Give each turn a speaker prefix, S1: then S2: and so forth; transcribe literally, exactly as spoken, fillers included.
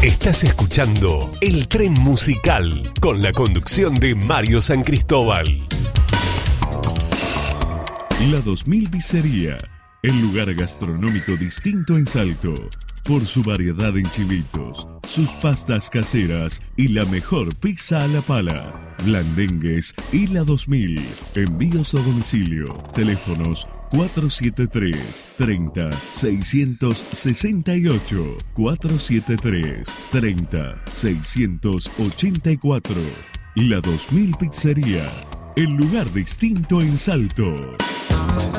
S1: Estás escuchando El Tren Musical con la conducción de Mario San Cristóbal.
S2: La dos mil Pizzería, el lugar gastronómico distinto en Salto. Por su variedad en chilitos, sus pastas caseras y la mejor pizza a la pala. Blandengues y la dos mil. Envíos a domicilio. Teléfonos cuatro siete tres, treinta, seiscientos sesenta y ocho, cuatro siete tres, treinta, seiscientos ochenta y cuatro. La dos mil Pizzería, el lugar distinto en Salto.